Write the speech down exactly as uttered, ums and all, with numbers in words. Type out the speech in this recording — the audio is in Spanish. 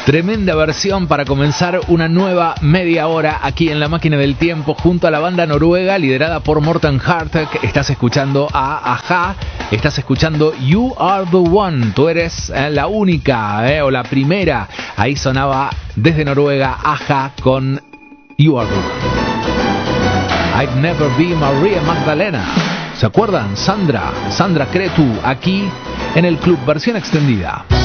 Tremenda versión para comenzar una nueva media hora aquí en La Máquina del Tiempo junto a la banda noruega liderada por Morten Harket. Estás escuchando a Ajá, estás escuchando You Are The One, tú eres eh, la única eh, o la primera. Ahí sonaba desde Noruega Ajá con You Are The One. I'd Never Be Maria Magdalena. ¿Se acuerdan? Sandra, Sandra Cretu, aquí en el club versión extendida.